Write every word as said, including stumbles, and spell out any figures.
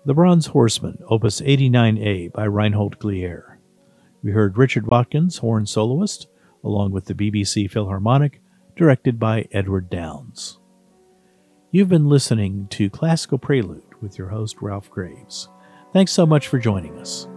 The Bronze Horseman, Opus eighty-nine A by Reinhold Glier. We heard Richard Watkins, horn soloist, along with the B B C Philharmonic, directed by Edward Downes. You've been listening to Classical Prelude with your host, Ralph Graves. Thanks so much for joining us.